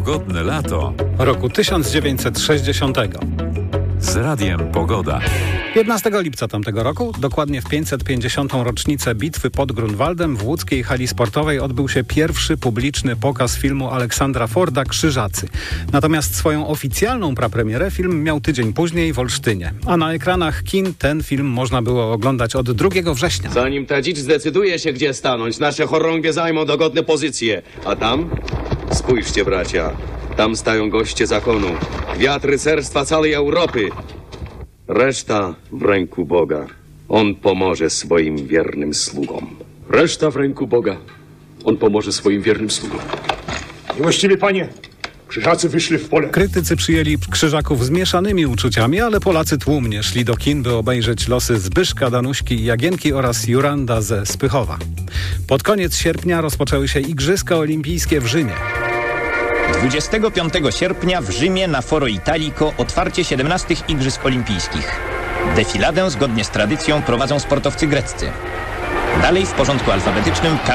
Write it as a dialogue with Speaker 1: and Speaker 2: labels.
Speaker 1: Pogodne lato
Speaker 2: roku 1960.
Speaker 1: z Radiem Pogoda.
Speaker 2: 15 lipca tamtego roku, dokładnie w 550. rocznicę bitwy pod Grunwaldem, w łódzkiej hali sportowej odbył się pierwszy publiczny pokaz filmu Aleksandra Forda Krzyżacy. Natomiast swoją oficjalną prapremierę film miał tydzień później w Olsztynie. A na ekranach kin ten film można było oglądać od 2 września.
Speaker 3: Zanim ta dzicz zdecyduje się, gdzie stanąć, nasze chorągie zajmą dogodne pozycje. A tam? Spójrzcie, bracia. Tam stają goście zakonu. Kwiat rycerstwa całej Europy. Reszta w ręku Boga. On pomoże swoim wiernym sługom.
Speaker 4: Reszta w ręku Boga. On pomoże swoim wiernym sługom.
Speaker 5: Miłościwy panie, Krzyżacy wyszli w pole.
Speaker 2: Krytycy przyjęli Krzyżaków z mieszanymi uczuciami, ale Polacy tłumnie szli do kin, by obejrzeć losy Zbyszka, Danuśki i Jagienki oraz Juranda ze Spychowa. Pod koniec sierpnia rozpoczęły się Igrzyska Olimpijskie w Rzymie.
Speaker 6: 25 sierpnia w Rzymie na Foro Italico otwarcie 17 Igrzysk Olimpijskich. Defiladę zgodnie z tradycją prowadzą sportowcy greccy. Dalej w porządku alfabetycznym